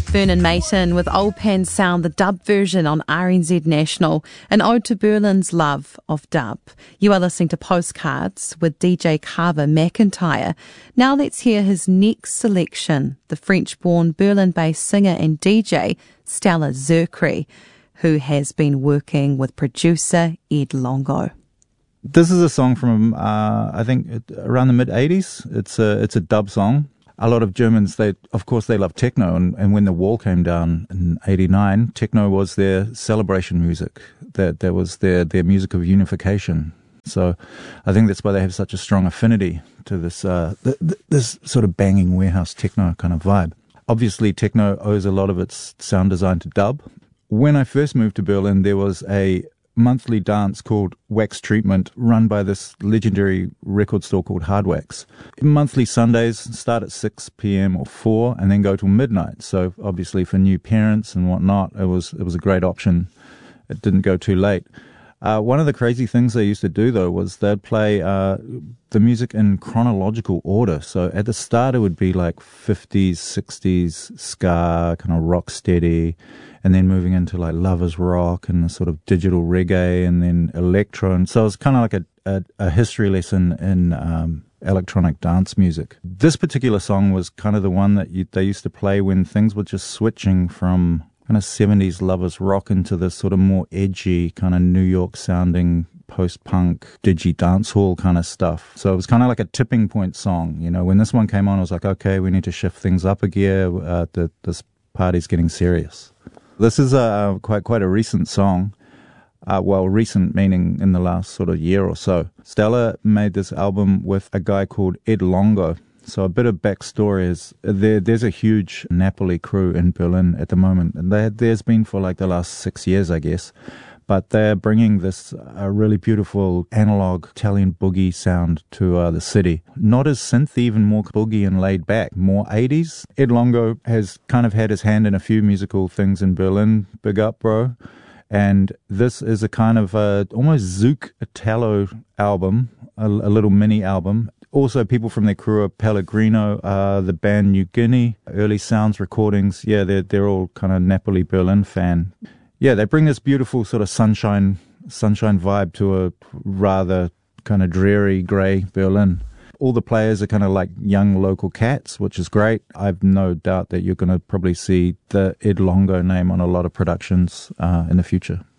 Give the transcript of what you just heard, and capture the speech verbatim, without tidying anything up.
Vernon Mason with Old Pan Sound, the dub version on R N Z National, an ode to Berlin's love of dub. You are listening to Postcards with D J Carver McIntyre. Now let's hear his next selection, the French-born Berlin-based singer and D J Stella Zerkri, who has been working with producer Ed Longo. This is a song from, uh, I think, around the mid-eighties. It's a, it's a dub song. A lot of Germans, they of course, they love techno, and, and when the wall came down in eighty-nine, techno was their celebration music. That that was their, their music of unification. So I think that's why they have such a strong affinity to this uh, th- th- this sort of banging warehouse techno kind of vibe. Obviously, techno owes a lot of its sound design to dub. When I first moved to Berlin, there was a monthly dance called Wax Treatment, run by this legendary record store called Hardwax. Monthly Sundays start at six p.m. or four and then go till midnight. So obviously for new parents and whatnot, it was it was a great option. It didn't go too late. Uh, one of the crazy things they used to do, though, was they'd play uh, the music in chronological order. So at the start, it would be like fifties, sixties, ska, kind of rock steady, and then moving into like lovers rock and sort of digital reggae, and then electro. And so it was kind of like a, a, a history lesson in um, electronic dance music. This particular song was kind of the one that you, they used to play when things were just switching from kind of seventies lovers rock into this sort of more edgy, kind of New York sounding post-punk, digi dancehall kind of stuff. So it was kind of like a tipping point song. You know, when this one came on, I was like, okay, we need to shift things up a gear. Uh, the, this party's getting serious. This is a, quite quite a recent song. Uh, well, recent meaning in the last sort of year or so. Stella made this album with a guy called Ed Longo. So a bit of backstory is there, there's a huge Napoli crew in Berlin at the moment, and there, there's been for like the last six years, I guess. But they're bringing this uh, really beautiful analog Italian boogie sound to uh, the city. Not as synth, even more boogie and laid back, more eighties. Ed Longo has kind of had his hand in a few musical things in Berlin. Big up, bro. And this is a kind of uh, almost Zouk Italo album, a, a little mini album. Also, people from their crew are Pellegrino, uh, the band New Guinea, Early Sounds recordings. Yeah, they're they're all kind of Napoli Berlin fan. Yeah, they bring this beautiful sort of sunshine sunshine vibe to a rather kind of dreary grey Berlin. All the players are kind of like young local cats, which is great. I've no doubt that you're going to probably see the Ed Longo name on a lot of productions uh, in the future.